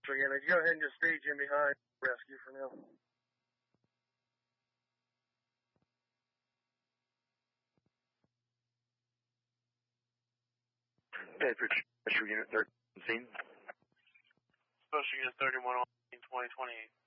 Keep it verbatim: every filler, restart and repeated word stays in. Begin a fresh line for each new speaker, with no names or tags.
Special Unit. Go ahead and just stage in behind rescue for now.
Bedford Special Unit thirteen.
Special Unit thirty-one on twenty twenty-eight.